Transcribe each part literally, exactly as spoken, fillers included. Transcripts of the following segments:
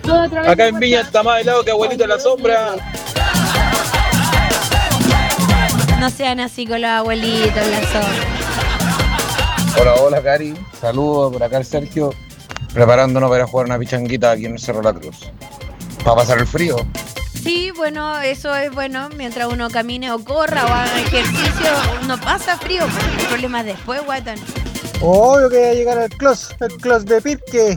Acá en Viña está más helado que abuelito en la sombra. No sean así con los abuelitos en la sombra. Hola, hola, Cari. Saludos, por acá el Sergio. Preparándonos para jugar una pichanguita aquí en el Cerro La Cruz. Para pasar el frío. Sí, bueno, eso es bueno. Mientras uno camine o corra o haga ejercicio, uno pasa frío. El problema es después, guatón. Obvio que va a llegar el close, el close de Pirque.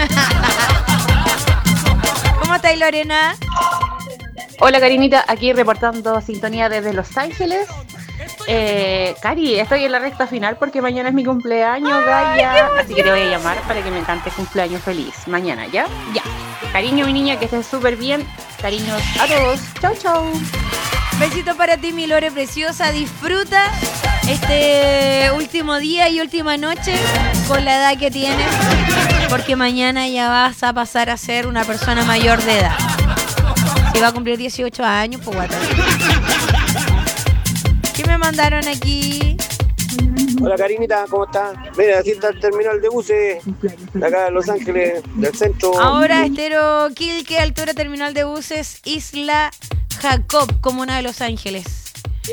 ¿Cómo estáis, Lorena? Hola, Karinita, aquí reportando sintonía desde Los Ángeles. Eh, Cari, estoy en la recta final porque mañana es mi cumpleaños, Gaya. Así que te voy a llamar para que me cantes cumpleaños feliz. Mañana, ¿ya? Ya. Cariño, mi niña, que estés súper bien. Cariños a todos. Chau, chau. Besito para ti, mi Lore preciosa. Disfruta este último día y última noche con la edad que tienes, porque mañana ya vas a pasar a ser una persona mayor de edad. Si va a cumplir dieciocho años, pues guata. ¿Qué me mandaron aquí? Hola, Karinita, ¿cómo estás? Mira, así está el terminal de buses de acá de Los Ángeles, del centro. Ahora Estero Quilque, altura terminal de buses Isla Jacob, comuna de Los Ángeles.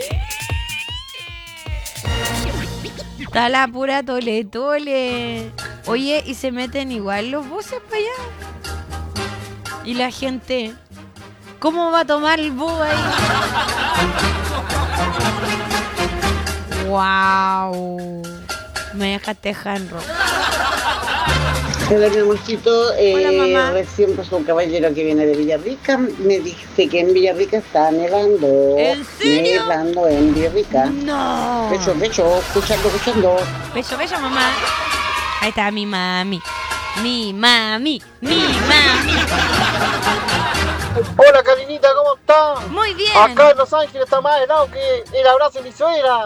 Está la pura tole tole. Oye, y se meten igual los buses para allá. Y la gente, ¿cómo va a tomar el bus ahí? Wow. Me dejaste janro. Hola, mi amorcito. Eh, Hola, mamá. Recién pasó un caballero que viene de Villarrica. Me dice que en Villarrica está nevando. ¿En serio? Nevando en Villarrica. No. Beso, beso, escuchando, escuchando. Beso, beso, mamá. Ahí está mi mami. Mi mami. Mi mami. Hola, Karinita, ¿cómo estás? Muy bien. Acá en Los Ángeles está más helado que el abrazo de mi suegra.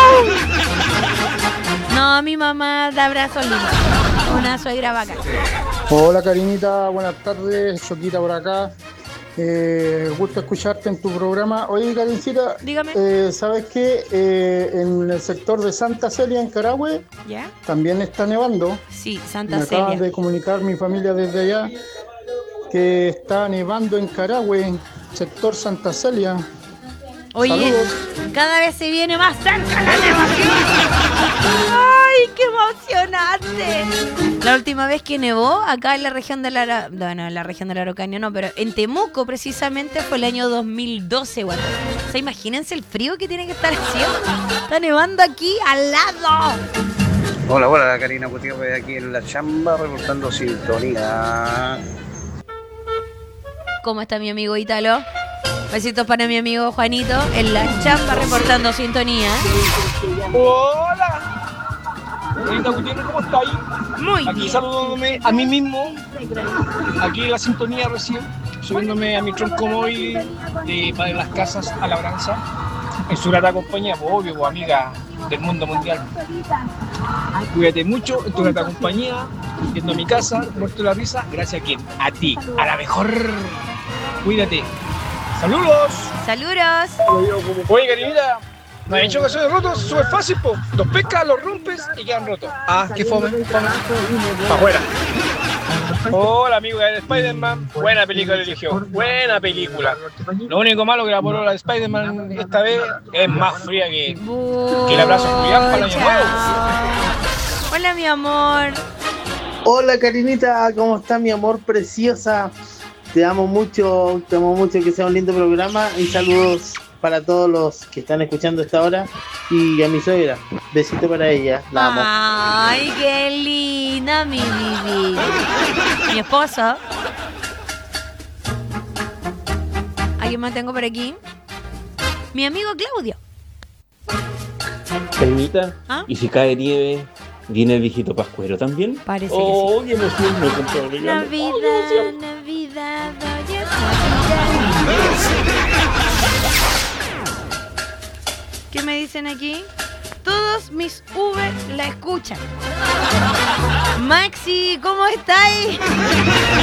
No, mi mamá da abrazos lindos. Una suegra vaca. Hola, Karinita, buenas tardes. Choquita por acá. Eh, gusto escucharte en tu programa. Oye, Karincita, dígame. Eh, ¿Sabes qué? Eh, en el sector de Santa Celia, en Carahue, ¿ya? también está nevando. Sí, Santa Me Celia. acaban de comunicar mi familia desde allá que está nevando en Carahue, sector Santa Celia. Oye, Saludos. cada vez se viene más cerca la nevación. ¡Ay, qué emocionante! La última vez que nevó acá en la región de la Ara... bueno, en la región de la Araucanía no, pero en Temuco precisamente fue el año dos mil doce, guato. O sea, imagínense el frío que tiene que estar haciendo. Está nevando aquí al lado. Hola, hola, Karina Gutiérrez aquí en la chamba reportando sintonía. ¿Cómo está mi amigo Ítalo? Besitos para mi amigo Juanito en la chamba reportando sintonía. Hola. Karina Gutiérrez, ¿cómo estáis? Muy Aquí bien. saludándome a mí mismo. Aquí en la sintonía recién. Subiéndome a mi tronco móvil de Padre Las Casas a Labranza. En su grata compañía, pues, obvio, pues, amiga del mundo mundial. Cuídate mucho en tu grata compañía. Yendo a mi casa, muerto de la risa. Gracias a quién? A ti. A la mejor. Cuídate. ¡Saludos! ¡Saludos! Oye, Karinita, me ha dicho que soy de rotos, súper fácil, po. Los pescas, los rompes y quedan rotos. Ah, qué fome, fome. Pa' afuera. Hola, amigo de Spider-Man. Buena película eligió. Buena película. Lo único malo que la polola de Spider-Man esta vez es más fría que, que el abrazo Julián para el año nuevo. Hola, mi amor. Hola, Karinita, ¿cómo está mi amor preciosa? Te amo mucho, te amo mucho, que sea un lindo programa y saludos para todos los que están escuchando esta hora y a mi suegra. Besito para ella, la amo. Ay, qué linda mi Vivi. Mi esposo. ¿A quién más tengo por aquí? Mi amigo Claudio. Karinita, ¿Ah? ¿y si cae nieve, viene el viejito pascuero también? Parece oh, que qué emoción, me compró un regalo. Navidad, Oh, qué emoción. Navidad, oye, Navidad. ¿Qué me dicen aquí? Todos mis Uber la escuchan. Maxi, ¿cómo estáis?